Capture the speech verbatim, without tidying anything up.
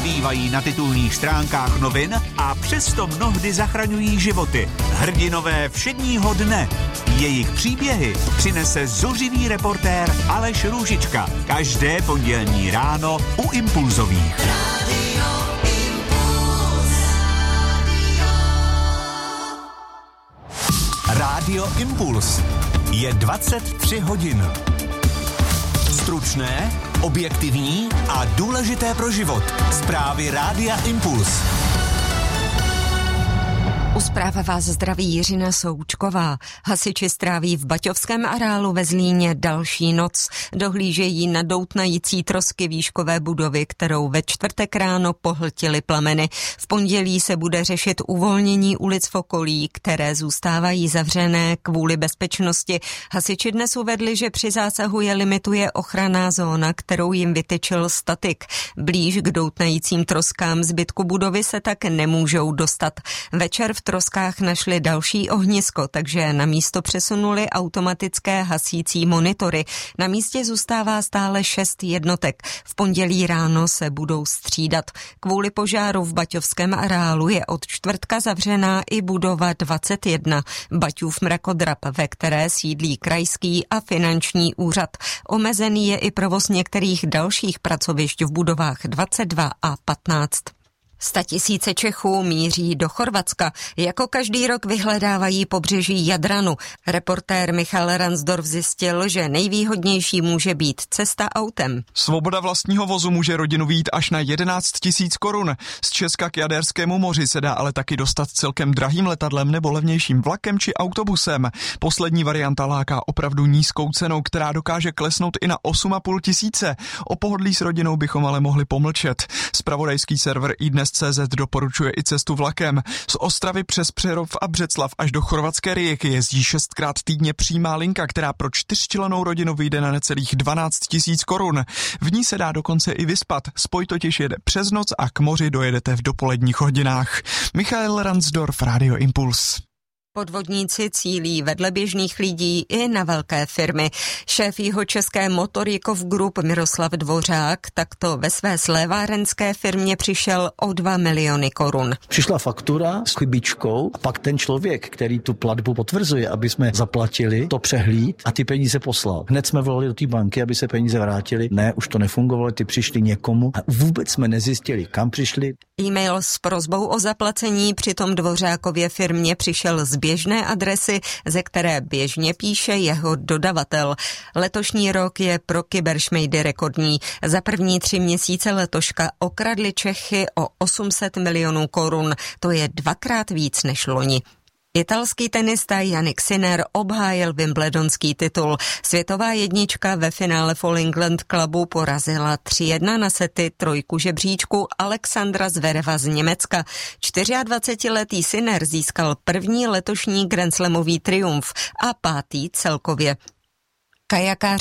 bývají na titulních stránkách novin a přesto mnohdy zachraňují životy. Hrdinové všedního dne. Jejich příběhy přinese zuřivý reportér Aleš Růžička. Každé pondělní ráno u Impulzových. Rádio Impuls. Je dvacet tři hodin. Stručné, objektivní a důležité pro život. Zprávy Rádia Impuls. U zpráv vás zdraví Jiřina Součková. Hasiči stráví v baťovském areálu ve Zlíně další noc. Dohlížejí na doutnající trosky výškové budovy, kterou ve čtvrtek ráno pohltily plameny. V pondělí se bude řešit uvolnění ulic v okolí, které zůstávají zavřené kvůli bezpečnosti. Hasiči dnes uvedli, že při zásahu je limituje ochranná zóna, kterou jim vytyčil statik. Blíž k doutnajícím troskám zbytku budovy se tak nemůžou dostat. Večer v troskách našli další ohnisko, takže na místo přesunuli automatické hasící monitory. Na místě zůstává stále šest jednotek. V pondělí ráno se budou střídat. Kvůli požáru v baťovském areálu je od čtvrtka zavřená i budova dvacet jedna, Baťův mrakodrap, ve které sídlí krajský a finanční úřad. Omezený je i provoz některých dalších pracovišť v budovách dvacet dva a patnáct. Statisíce Čechů míří do Chorvatska. Jako každý rok vyhledávají pobřeží Jadranu. Reportér Michal Ransdorf zjistil, že nejvýhodnější může být cesta autem. Svoboda vlastního vozu může rodinu vyjít až na jedenáct tisíc korun. Z Česka k Jaderskému moři se dá ale taky dostat celkem drahým letadlem nebo levnějším vlakem či autobusem. Poslední varianta láká opravdu nízkou cenou, která dokáže klesnout i na osm a půl tisíce. O pohodlí s rodinou bychom ale mohli pomlčet. Zpravodajský server iDnes tečka cé zet doporučuje i cestu vlakem. Z Ostravy přes Přerov a Břeclav až do chorvatské Rijeke jezdí šestkrát týdně přímá linka, která pro čtyřčlennou rodinu vyjde na necelých dvanáct tisíc korun. V ní se dá dokonce i vyspat. Spoj totiž jede přes noc a k moři dojedete v dopoledních hodinách. Michael Ransdorf, Radio Impuls. Podvodníci cílí vedle běžných lidí i na velké firmy. Šéf Jihočeské Motorikov Group Miroslav Dvořák takto ve své slévárenské firmě přišel o dva miliony korun. Přišla faktura s chybičkou a pak ten člověk, který tu platbu potvrzuje, aby jsme zaplatili, to přehlíd a ty peníze poslal. Hned jsme volali do té banky, aby se peníze vrátily. Ne, už to nefungovalo, ty přišli někomu a vůbec jsme nezjistili, kam přišli. E-mail s prosbou o zaplacení přitom Dvořákově firmě přišel z běžné adresy, ze které běžně píše jeho dodavatel. Letošní rok je pro kyberšmejdy rekordní. Za první tři měsíce letoška okradli Čechy o osm set milionů korun. To je dvakrát víc než loni. Italský tenista Jannik Sinner obhájil wimbledonský titul. Světová jednička ve finále All England Clubu porazila tři jedna na sety trojku žebříčku Alexandra Zvereva z Německa. dvacetičtyřletý Sinner získal první letošní grandslamový triumf a pátý celkově. Kajakář